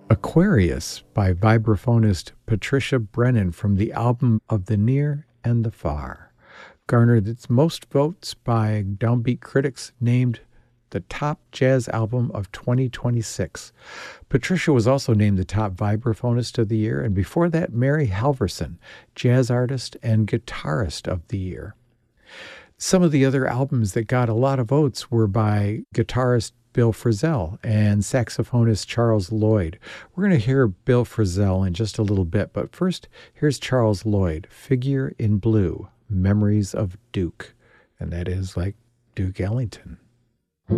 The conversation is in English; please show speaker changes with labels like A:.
A: Aquarius by vibraphonist Patricia Brennan from the album Of the Near and the Far garnered its most votes by Downbeat critics, named the top jazz album of 2026. Patricia was also named the top vibraphonist of the year, and before that, Mary Halverson, jazz artist and guitarist of the year. Some of the other albums that got a lot of votes were by guitarist Bill Frisell and saxophonist Charles Lloyd. We're going to hear Bill Frisell in just a little bit, but first, here's Charles Lloyd, Figure in Blue, Memories of Duke, and that is like Duke Ellington.